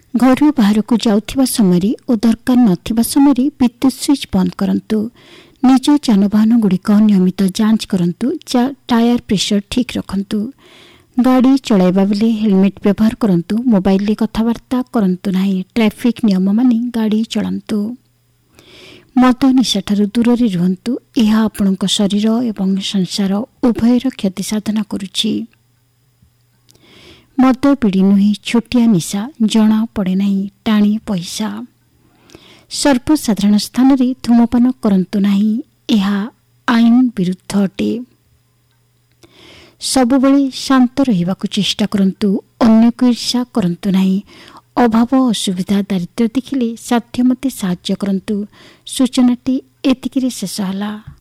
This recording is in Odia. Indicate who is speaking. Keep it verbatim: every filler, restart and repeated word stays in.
Speaker 1: ଘରୁ ବାହାରକୁ ଯାଉଥିବା ସମୟରେ ଓ ଦରକାର ନଥିବା ସମୟରେ ବିଦ୍ୟୁତ୍ ସୁଇଚ୍ ବନ୍ଦ କରନ୍ତୁ। ନିଜ ଯାନବାହନଗୁଡ଼ିକ ନିୟମିତ ଯାଞ୍ଚ କରନ୍ତୁ। ଟାୟାର ପ୍ରେସର ଠିକ୍ ରଖନ୍ତୁ। ଗାଡ଼ି ଚଳାଇବା ବେଳେ ହେଲମେଟ୍ ବ୍ୟବହାର କରନ୍ତୁ। ମୋବାଇଲରେ କଥାବାର୍ତ୍ତା କରନ୍ତୁ ନାହିଁ। ଟ୍ରାଫିକ୍ ନିୟମ ମାନି ଗାଡ଼ି ଚଳାନ୍ତୁ। ମଦ ନିଶାଠାରୁ ଦୂରରେ ରୁହନ୍ତୁ। ଏହା ଆପଣଙ୍କ ଶରୀର ଏବଂ ସଂସାର ଉଭୟର କ୍ଷତି ସାଧନ କରୁଛି। ମଦ ବିଡ଼ି ନୁହେଁ, ଛୋଟିଆ ନିଶା, ଜଣା ପଡ଼େ ନାହିଁ, ଟାଣି ପଇସା। ସର୍ବସାଧାରଣ ସ୍ଥାନରେ ଧୂମପାନ କରନ୍ତୁ ନାହିଁ। ଏହା ଆଇନ ବିରୁଦ୍ଧ ଅଟେ। ସବୁବେଳେ ଶାନ୍ତ ରହିବାକୁ ଚେଷ୍ଟା କରନ୍ତୁ। ଅନ୍ୟକୁ ଈର୍ଷା କରନ୍ତୁ ନାହିଁ। ଅଭାବ, ଅସୁବିଧା, ଦାରିଦ୍ର୍ୟ ଦେଖିଲେ ସାଧ୍ୟ ମତେ ସାହାଯ୍ୟ କରନ୍ତୁ। ସୂଚନାଟି ଏତିକିରେ ଶେଷ ହେଲା।